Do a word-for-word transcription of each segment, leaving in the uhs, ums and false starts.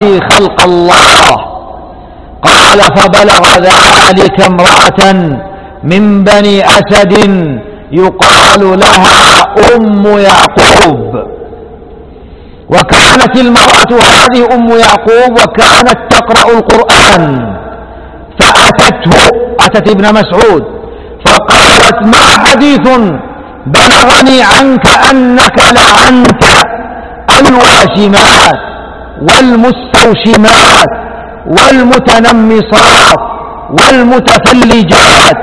خلق الله. قال فبلغ ذلك امرأة من بني أسد يقال لها أم يعقوب، وكانت المرأة هذه أم يعقوب وكانت تقرأ القرآن، فأتته أتت ابن مسعود فقالت ما حديث بلغني عنك أنك لعنت الواشمات والمستوشمات والمتنمصات والمتفلجات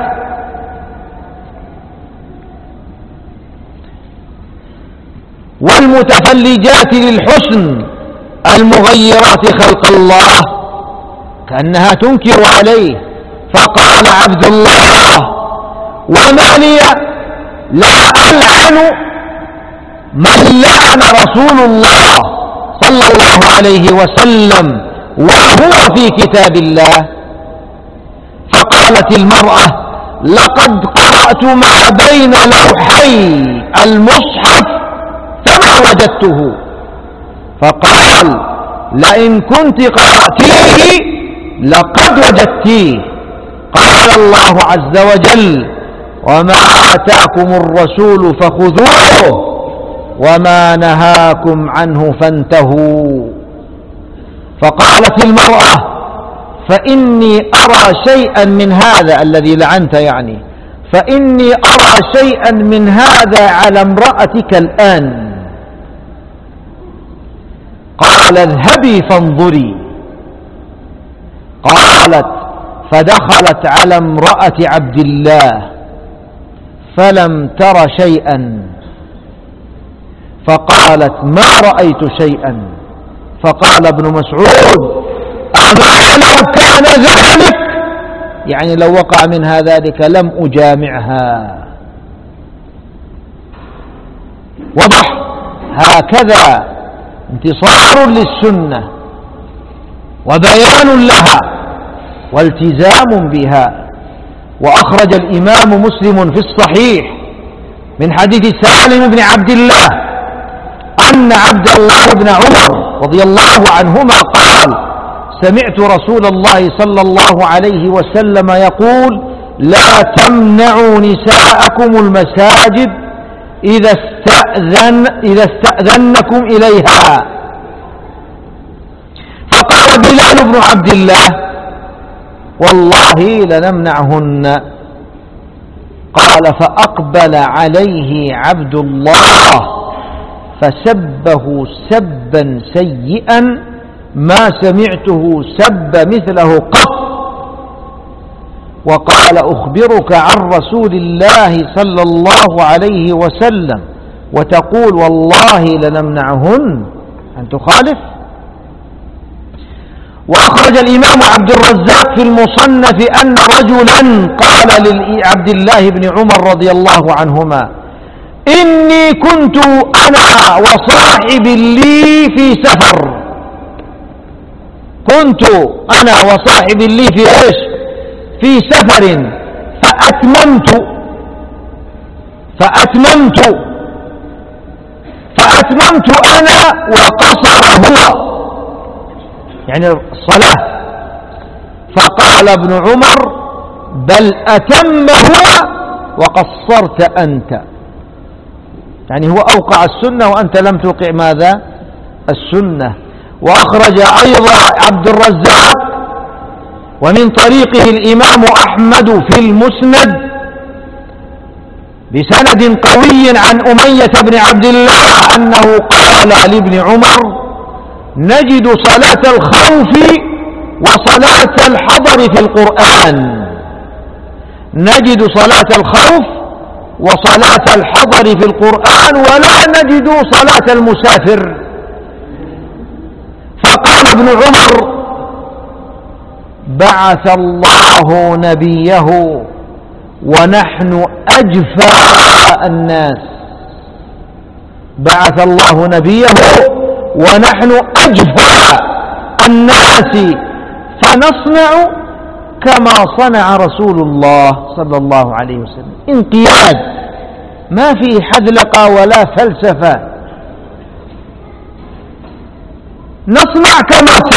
والمتفلجات للحسن المغيرات خلق الله، كأنها تنكر عليه. فقال عبد الله وما لي لا ألعن من لعن رسول الله صلى الله عليه وسلم وهو في كتاب الله. فقالت المرأة لقد قرأت ما بين لوحي المصحف فما وجدته. فقال لئن كنت قرأتيه لقد وجدتيه. قال الله عز وجل وما آتاكم الرسول فخذوه وما نهاكم عنه فانتهوا. فقالت المرأة فإني أرى شيئا من هذا الذي لعنت يعني فإني أرى شيئا من هذا على امرأتك الآن. قال اذهبي فانظري. قالت فدخلت على امرأة عبد الله فلم تر شيئا، فقالت ما رأيت شيئا. فقال ابن مسعود أما لو كان ذلك، يعني لو وقع منها ذلك لم أجامعها. وضح هكذا انتصار للسنة وبيان لها والتزام بها. وأخرج الإمام مسلم في الصحيح من حديث سالم بن عبد الله أن عبد الله بن عمر رضي الله عنهما قال سمعت رسول الله صلى الله عليه وسلم يقول لا تمنعوا نساءكم المساجد إذا استأذن إذا استأذنكم إليها. فقال بلال بن عبد الله والله لنمنعهن. قال فأقبل عليه عبد الله فسبه سبا سيئا ما سمعته سب مثله قط. وقال أخبرك عن رسول الله صلى الله عليه وسلم وتقول والله لنمنعهن أن تخالف. وأخرج الإمام عبد الرزاق في المصنف أن رجلا قال لعبد الله بن عمر رضي الله عنهما إني كنت أنا وصاحب لي في سفر كنت أنا وصاحب لي في إيش في سفر فأتممت فأتممت فأتممت أنا وقصر هو، يعني الصلاة. فقال ابن عمر بل أتم هو وقصرت أنت، يعني هو أوقع السنة وأنت لم توقع ماذا السنة. وأخرج أيضا عبد الرزاق ومن طريقه الإمام أحمد في المسند بسند قوي عن أمية بن عبد الله أنه قال لابن عمر نجد صلاة الخوف وصلاة الحضر في القرآن نجد صلاة الخوف وصلاة الحضر في القرآن ولا نجد صلاة المسافر. فقال ابن عمر بعث الله نبيه ونحن أجفى الناس بعث الله نبيه ونحن أجفى الناس فنصنع كما صنع رسول الله صلى الله عليه وسلم. انقياد ما فيه حذلقة ولا فلسفة، نصنع كما